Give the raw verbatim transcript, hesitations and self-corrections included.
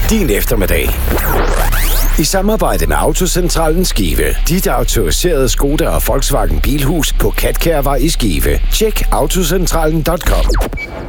din eftermiddag. I samarbejde med Autocentralen Skive. Dit autoriserede Skoda og Volkswagen Bilhus på Katkærvej i Skive. Tjek autocentralen punktum com.